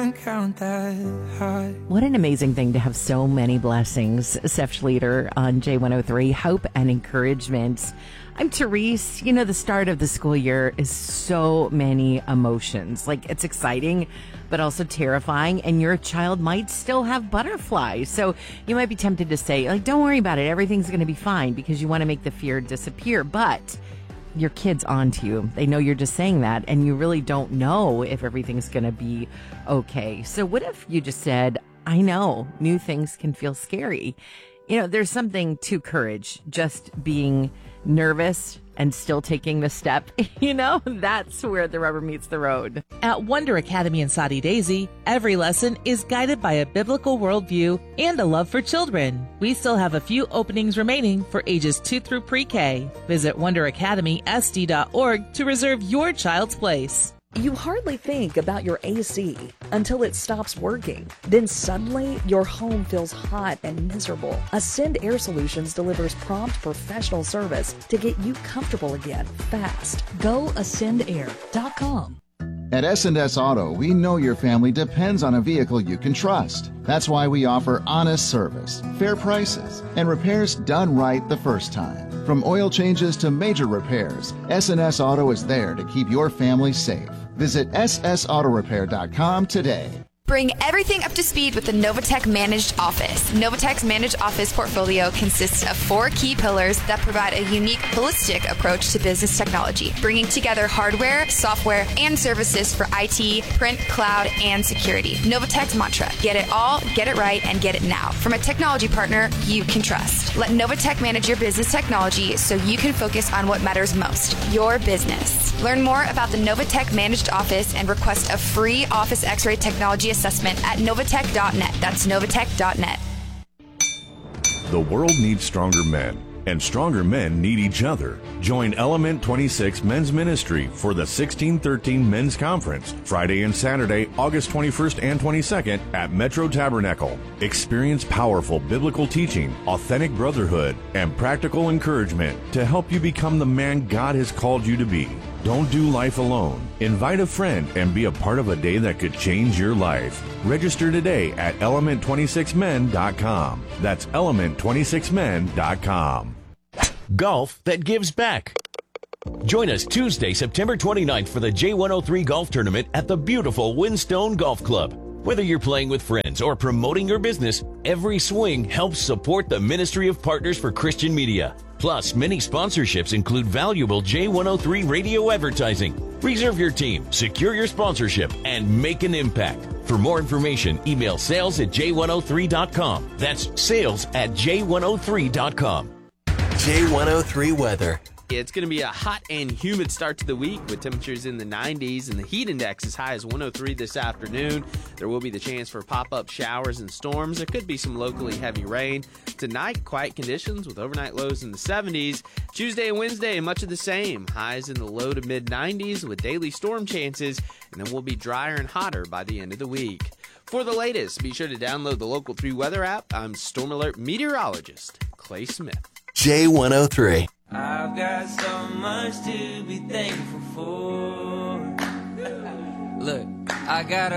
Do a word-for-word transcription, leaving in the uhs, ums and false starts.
can't count that high. What an amazing thing to have so many blessings. Seth Schleter on J one oh three, hope and encouragement. I'm Therese. You know, the start of the school year is so many emotions. Like, it's exciting, but also terrifying. And your child might still have butterflies. So you might be tempted to say, like, don't worry about it. Everything's going to be fine, because you want to make the fear disappear. But your kid's onto you. They know you're just saying that, and you really don't know if everything's going to be okay. So what if you just said, I know new things can feel scary. You know, there's something to courage, just being nervous and still taking the step. You know, that's where the rubber meets the road. At Wonder Academy in Soddy Daisy, every lesson is guided by a biblical worldview and a love for children. We still have a few openings remaining for ages two through pre-K. Visit wonder academy s d dot org to reserve your child's place. You hardly think about your A C until it stops working. Then suddenly, your home feels hot and miserable. Ascend Air Solutions delivers prompt professional service to get you comfortable again, fast. Go ascend air dot com. At S and S Auto, we know your family depends on a vehicle you can trust. That's why we offer honest service, fair prices, and repairs done right the first time. From oil changes to major repairs, S and S Auto is there to keep your family safe. Visit s s auto repair dot com today. Bring everything up to speed with the Novatech Managed Office. Novatech's Managed Office portfolio consists of four key pillars that provide a unique, holistic approach to business technology, bringing together hardware, software, and services for I T, print, cloud, and security. Novatech's mantra: get it all, get it right, and get it now. From a technology partner you can trust. Let Novatech manage your business technology so you can focus on what matters most, your business. Learn more about the Novatech Managed Office and request a free Office X-ray technology assessment at novatech dot net. That's novatech dot net. The world needs stronger men, and stronger men need each other. Join Element twenty-six Men's Ministry for the sixteen thirteen Men's Conference, Friday and Saturday, August twenty-first and twenty-second at Metro Tabernacle. Experience powerful biblical teaching, authentic brotherhood, and practical encouragement to help you become the man God has called you to be. Don't do life alone. Invite a friend and be a part of a day that could change your life. Register today at element twenty-six men dot com. That's element twenty-six men dot com. Golf that gives back. Join us Tuesday, September twenty-ninth for the J one oh three Golf Tournament at the beautiful Windstone Golf Club. Whether you're playing with friends or promoting your business, every swing helps support the Ministry of Partners for Christian Media. Plus, many sponsorships include valuable J one oh three radio advertising. Reserve your team, secure your sponsorship, and make an impact. For more information, email sales at j one oh three dot com. That's sales at j one oh three dot com. J one oh three weather. It's going to be a hot and humid start to the week with temperatures in the nineties and the heat index as high as one oh three this afternoon. There will be the chance for pop-up showers and storms. There could be some locally heavy rain. Tonight, quiet conditions with overnight lows in the seventies. Tuesday and Wednesday, much of the same. Highs in the low to mid nineties with daily storm chances, and then we'll be drier and hotter by the end of the week. For the latest, be sure to download the Local three Weather app. I'm Storm Alert meteorologist Clay Smith. J one oh three. I've got so much to be thankful for. Look, I got a